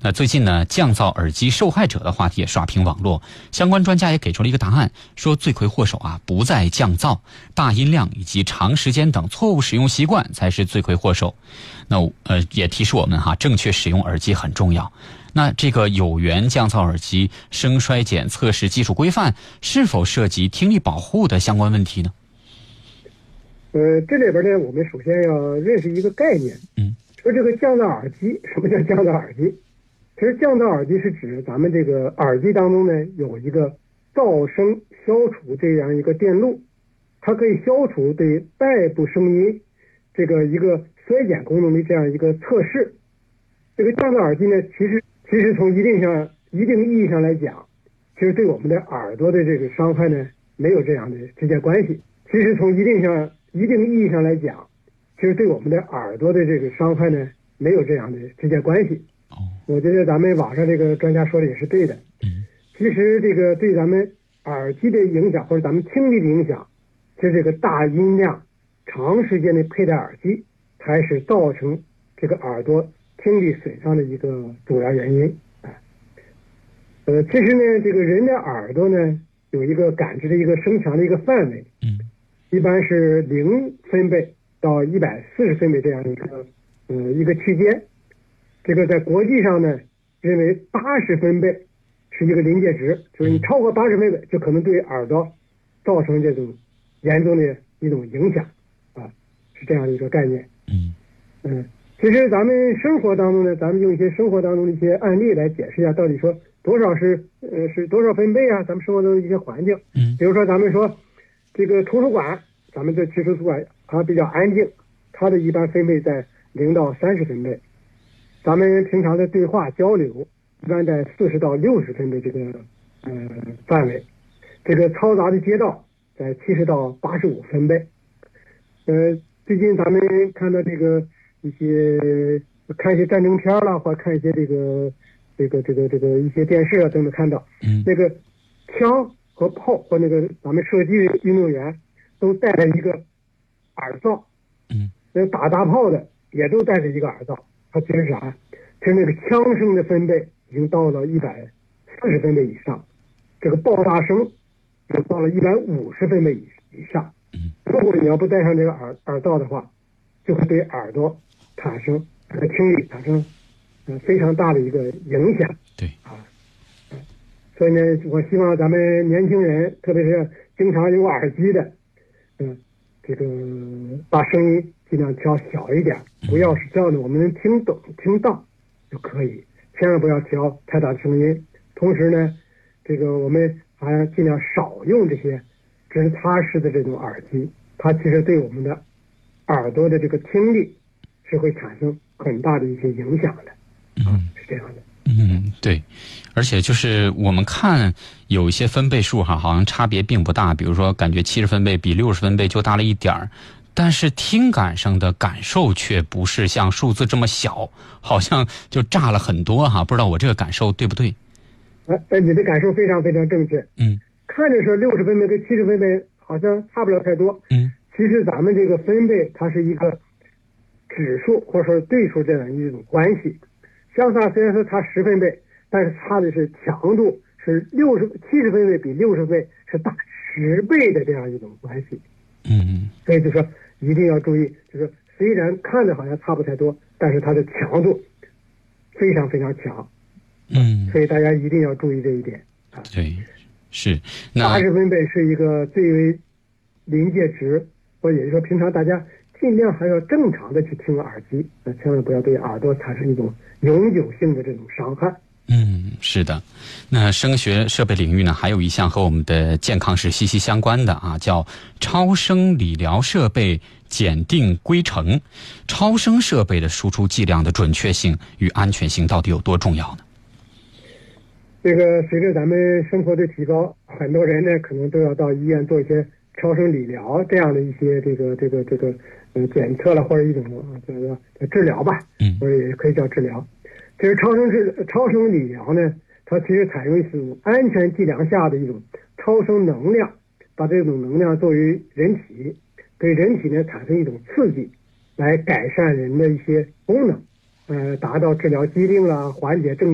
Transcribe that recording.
那最近呢，降噪耳机受害者的话题也刷屏网络，相关专家也给出了一个答案，说罪魁祸首不在降噪，大音量以及长时间等错误使用习惯才是罪魁祸首。那也提示我们正确使用耳机很重要。那这个有源降噪耳机声衰减测试技术规范是否涉及听力保护的相关问题呢？ 这里边呢，我们首先要认识一个概念。说这个降噪耳机，什么叫降噪耳机？其实降噪耳机是指咱们这个耳机当中呢有一个噪声消除这样一个电路，它可以消除对外部声音这个一个衰减功能的这样一个测试。这个降噪耳机呢，其实从一定意义上来讲，其实对我们的耳朵的这个伤害呢没有这样的直接关系。其实从一定意义上来讲，其实对我们的耳朵的这个伤害呢没有这样的直接关系。我觉得咱们网上这个专家说的也是对的。其实这个对咱们耳机的影响或者咱们听力的影响，其实这个大音量长时间的佩戴耳机才是造成这个耳朵听力损伤的一个主要原因。其实呢，这个人的耳朵呢有一个感知的一个声强的一个范围，一般是0分贝到140分贝这样一个区间。这个在国际上呢，认为80分贝是一个临界值，就是你超过80分贝，就可能对耳朵造成这种严重的一种影响是这样的一个概念。其实咱们生活当中呢，咱们用一些生活当中的一些案例来解释一下，到底说多少是多少分贝咱们生活中的一些环境。比如说咱们说这个图书馆，咱们这其实图书馆它比较安静，它的一般分贝在0到30分贝。咱们平常的对话交流一般在40到60分贝这个范围。这个嘈杂的街道在70到85分贝。最近咱们看到这个看一些战争片了，或看一些这个一些电视都能看到，那个枪和炮和那个咱们射击运动员都带着一个耳罩，那打大炮的也都带着一个耳罩。它其实啥？其实那个枪声的分贝已经到了140分贝以上，这个爆炸声就到了150分贝以上。如果你要不戴上这个耳罩的话，就会对耳朵产生听力产生非常大的一个影响。 对所以呢，我希望咱们年轻人，特别是经常有耳机的，这个把声音尽量调小一点，不要是这样的，我们能听懂听到就可以，千万不要调太大的声音。同时呢，这个我们还要尽量少用这些直插式的这种耳机，它其实对我们的耳朵的这个听力是会产生很大的一些影响的。是这样的。 对，而且就是我们看有一些分贝数好像差别并不大，比如说感觉70分贝比60分贝就大了一点儿，但是听感上的感受却不是像数字这么小，好像就炸了很多不知道我这个感受对不对？ 你的感受非常非常正确。看着说60分贝跟70分贝好像差不了太多。其实咱们这个分贝它是一个指数或者说对数这样一种关系。像它虽然说差10分贝，但是差的是强度，是70分贝比60倍是大10倍的这样一种关系。所以就说一定要注意，就是虽然看着好像差不太多，但是它的强度非常非常强。所以大家一定要注意这一点。 对，是。那 80分贝是一个最为临界值，或者也就是说平常大家尽量还要正常的去听耳机，千万不要对耳朵产生一种永久性的这种伤害。 是的。那声学设备领域呢，还有一项和我们的健康是息息相关的叫超声理疗设备检定规程。超声设备的输出剂量的准确性与安全性到底有多重要呢？ 这个随着咱们生活的提高，很多人呢可能都要到医院做一些超声理疗这样的一些检测了，或者一种叫治疗吧，或者也可以叫治疗。其实超声理疗呢，它其实采用一种安全剂量下的一种超声能量，把这种能量作为人体，对人体呢产生一种刺激，来改善人的一些功能，达到治疗疾病啦，缓解症